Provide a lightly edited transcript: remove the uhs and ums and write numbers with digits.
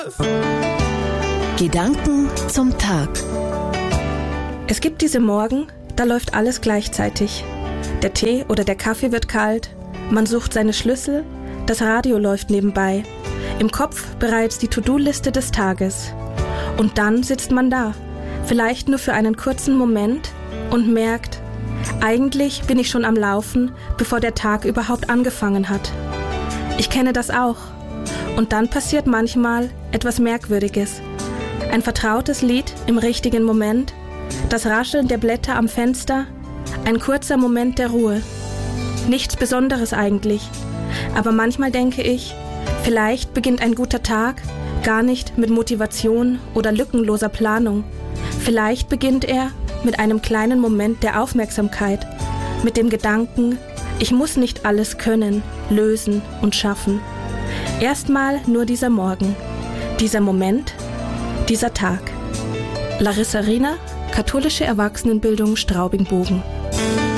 Gedanken zum Tag. Es gibt diese Morgen, da läuft alles gleichzeitig. Der Tee oder der Kaffee wird kalt, man sucht seine Schlüssel, das Radio läuft nebenbei, im Kopf bereits die To-Do-Liste des Tages. Und dann sitzt man da, vielleicht nur für einen kurzen Moment und merkt, eigentlich bin ich schon am Laufen, bevor der Tag überhaupt angefangen hat. Ich kenne das auch. Und dann passiert manchmal etwas Merkwürdiges. Ein vertrautes Lied im richtigen Moment, das Rascheln der Blätter am Fenster, ein kurzer Moment der Ruhe. Nichts Besonderes eigentlich, aber manchmal denke ich, vielleicht beginnt ein guter Tag gar nicht mit Motivation oder lückenloser Planung. Vielleicht beginnt er mit einem kleinen Moment der Aufmerksamkeit, mit dem Gedanken, ich muss nicht alles können, lösen und schaffen. Erstmal nur dieser Morgen, dieser Moment, dieser Tag. Larissa Riener, Katholische Erwachsenenbildung Straubing-Bogen.